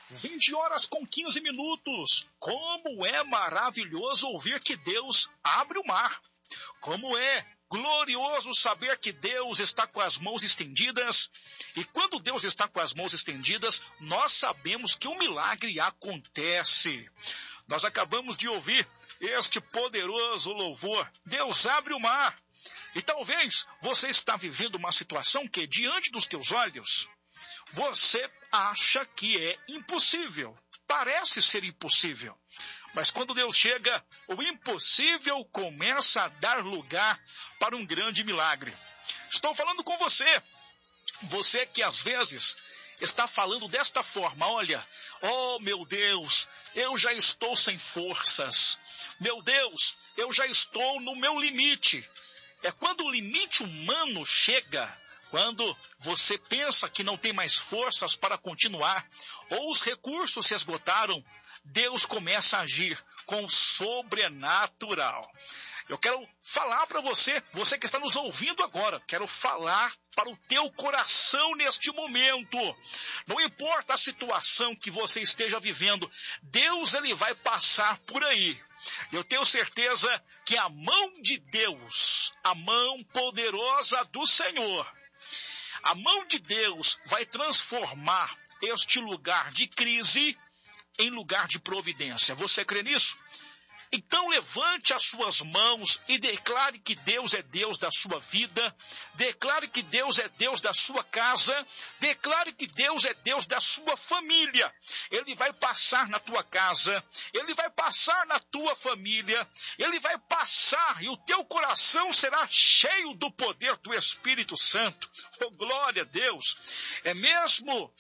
20 horas com 15 minutos. Como é maravilhoso ouvir que Deus abre o mar. Como é glorioso saber que Deus está com as mãos estendidas. E quando Deus está com as mãos estendidas, nós sabemos que um milagre acontece. Nós acabamos de ouvir este poderoso louvor. Deus abre o mar. E talvez você está vivendo uma situação que, diante dos teus olhos, você acha que é impossível. Parece ser impossível. Mas quando Deus chega, o impossível começa a dar lugar para um grande milagre. Estou falando com você. Você que às vezes está falando desta forma. Olha, oh meu Deus, eu já estou sem forças. Meu Deus, eu já estou no meu limite. É quando o limite humano chega, quando você pensa que não tem mais forças para continuar, ou os recursos se esgotaram, Deus começa a agir com o sobrenatural. Eu quero falar para você, você que está nos ouvindo agora, quero falar para o teu coração neste momento. Não importa a situação que você esteja vivendo, Deus ele vai passar por aí. Eu tenho certeza que a mão de Deus, a mão poderosa do Senhor, a mão de Deus vai transformar este lugar de crise em lugar de providência. Você crê nisso? Então levante as suas mãos e declare que Deus é Deus da sua vida, declare que Deus é Deus da sua casa, declare que Deus é Deus da sua família. Ele vai passar na tua casa, Ele vai passar na tua família, Ele vai passar e o teu coração será cheio do poder do Espírito Santo. Oh, glória a Deus! É mesmo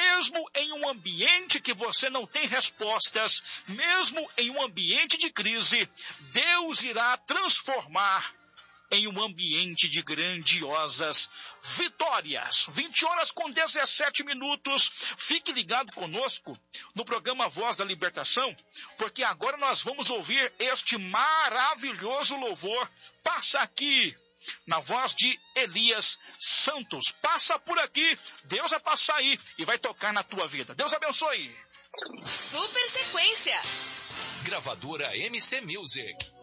em um ambiente que você não tem respostas, mesmo em um ambiente de crise, Deus irá transformar em um ambiente de grandiosas vitórias. 20 horas com 17 minutos. Fique ligado conosco no programa Voz da Libertação, porque agora nós vamos ouvir este maravilhoso louvor. Passa aqui, na voz de Elias Santos. Passa por aqui, Deus vai passar aí e vai tocar na tua vida. Deus abençoe. Super Sequência. Gravadora MC Music.